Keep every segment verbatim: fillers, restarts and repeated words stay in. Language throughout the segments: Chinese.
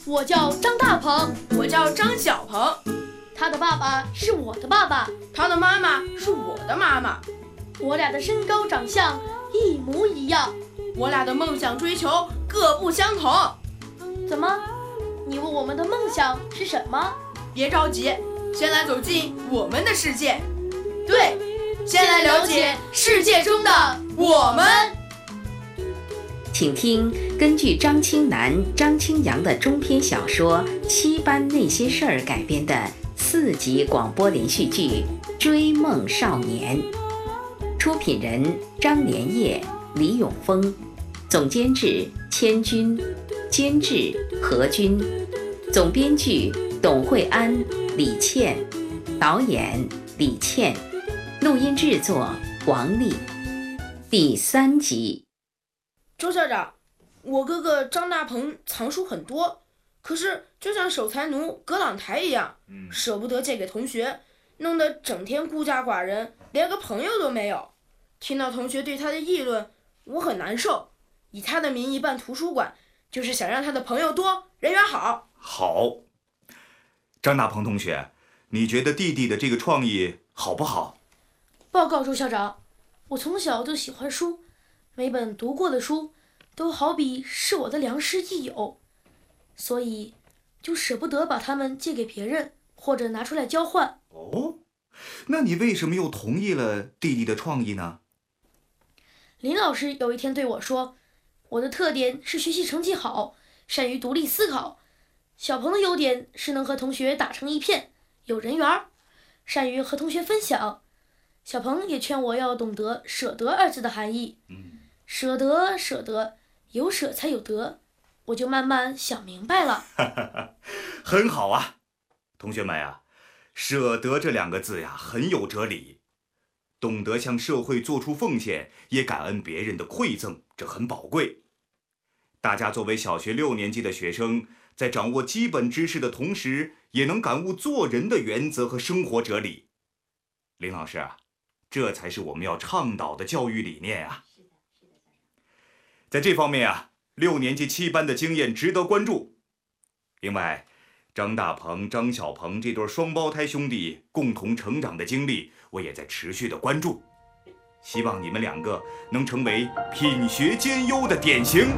我叫张大鹏， 我叫张小鹏。 他的爸爸是我的爸爸， 他的妈妈是我的妈妈。 我俩的身高长相一模一样， 我俩的梦想追求各不相同。 怎么？你问我们的梦想是什么？ 别着急，先来走进我们的世界。对，先来了解世界中的我们。 请听根据张清南、张清扬的中篇小说《七班那些事儿》改编的四集广播连续剧《追梦少年》，出品人张连业、李永峰，总监制千军，监制何军，总编剧董惠安、李倩，导演李倩，录音制作王丽。第三集。 周校长，我哥哥张大鹏藏书很多，可是就像守财奴葛朗台一样，嗯、舍不得借给同学，弄得整天孤家寡人，连个朋友都没有。听到同学对他的议论，我很难受。以他的名义办图书馆，就是想让他的朋友多，人缘好。 好，张大鹏同学，你觉得弟弟的这个创意好不好？ 报告周校长，我从小就喜欢书，每本读过的书都好比是我的良师益友，所以就舍不得把它们借给别人，或者拿出来交换。 哦，那你为什么又同意了弟弟的创意呢？ 林老师有一天对我说，我的特点是学习成绩好，善于独立思考。小鹏的优点是能和同学打成一片，有人缘，善于和同学分享。小鹏也劝我要懂得舍得二字的含义。嗯，舍得舍得，有舍才有得，我就慢慢想明白了。 很好啊，同学们啊，舍得这两个字呀，很有哲理。懂得向社会做出奉献，也感恩别人的馈赠，这很宝贵。大家作为小学六年级的学生，在掌握基本知识的同时，也能感悟做人的原则和生活哲理。林老师啊，这才是我们要倡导的教育理念啊。在这方面啊，六年级七班的经验值得关注。另外，张大鹏、张小鹏这对双胞胎兄弟共同成长的经历，我也在持续的关注。希望你们两个能成为品学兼优的典型。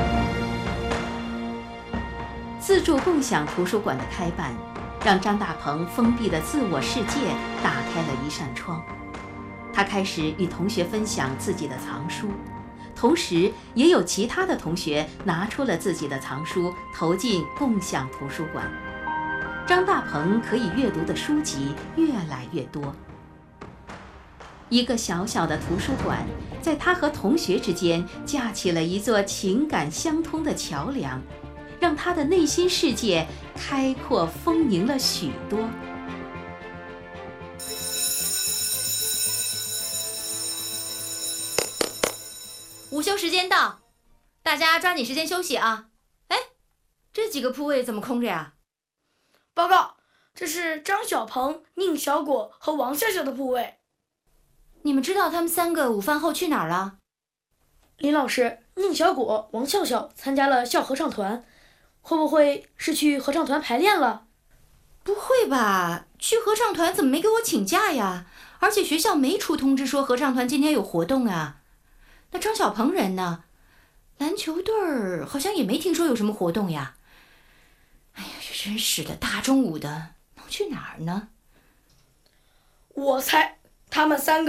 自助共享图书馆的开办，让张大鹏封闭的自我世界打开了一扇窗。他开始与同学分享自己的藏书，同时也有其他的同学拿出了自己的藏书投进共享图书馆。张大鹏可以阅读的书籍越来越多。一个小小的图书馆，在他和同学之间架起了一座情感相通的桥梁，让他的内心世界开阔丰盈了许多。 午休时间到，大家抓紧时间休息啊！哎，这几个铺位怎么空着呀？ 报告，这是张小鹏、宁小果和王笑笑的铺位。 你们知道他们三个午饭后去哪儿了？ 林老师，宁小果、王笑笑参加了校合唱团，会不会是去合唱团排练了？ 不会吧，去合唱团怎么没给我请假呀？而且学校没出通知说合唱团今天有活动啊。那张小鹏人呢？篮球队儿好像也没听说有什么活动呀。哎呀，这真是的，大中午的能去哪儿呢？ 我猜他们三个